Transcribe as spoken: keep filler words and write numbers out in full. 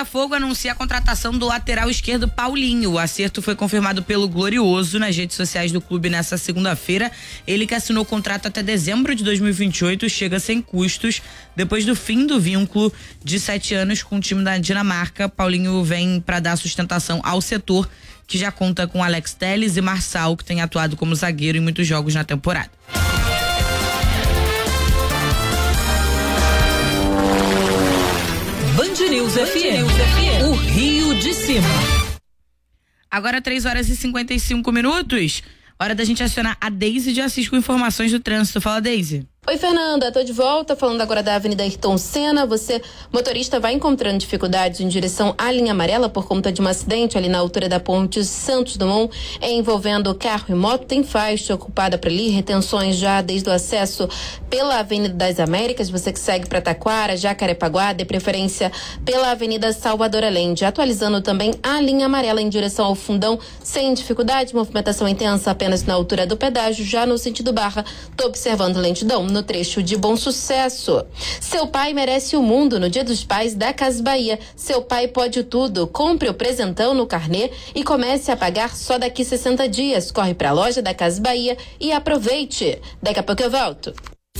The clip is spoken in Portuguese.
Botafogo anuncia a contratação do lateral esquerdo Paulinho. O acerto foi confirmado pelo Glorioso nas redes sociais do clube nessa segunda-feira. Ele que assinou o contrato até dezembro de dois mil e vinte e oito chega sem custos. Depois do fim do vínculo de sete anos com o time da Dinamarca, Paulinho vem para dar sustentação ao setor, que já conta com Alex Telles e Marçal, que tem atuado como zagueiro em muitos jogos na temporada. Band News F M, o Rio de Cima. Agora três horas e cinquenta e cinco minutos. Hora da gente acionar a Deise de Assis com informações do trânsito. Fala, Deise. Oi, Fernanda, tô de volta, falando agora da Avenida Ayrton Senna. Você, motorista, vai encontrando dificuldades em direção à linha amarela por conta de um acidente ali na altura da ponte Santos Dumont, envolvendo carro e moto. Tem faixa ocupada por ali, retenções já desde o acesso pela Avenida das Américas. Você que segue para Taquara, Jacarepaguá, de preferência pela Avenida Salvador Allende. Atualizando também a linha amarela em direção ao Fundão, sem dificuldade, movimentação intensa apenas na altura do pedágio. Já no sentido Barra, tô observando lentidão no trecho de Bom Sucesso. Seu pai merece o mundo no Dia dos Pais da Casas Bahia. Seu pai pode tudo. Compre o presentão no carnê e comece a pagar só daqui sessenta dias. Corre para a loja da Casas Bahia e aproveite. Daqui a pouco eu volto.